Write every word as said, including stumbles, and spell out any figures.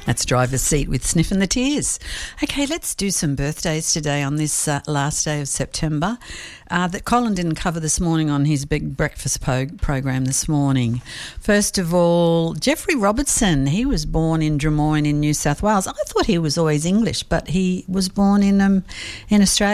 That's Driver's Seat with Sniff and the Tears. Okay, let's do some birthdays today on this uh, last day of September uh, that Colin didn't cover this morning on his big breakfast po- program this morning. First of all, Jeffrey Robertson. He was born in Drummoyne in New South Wales. I thought he was always English, but he was born in um, in Australia.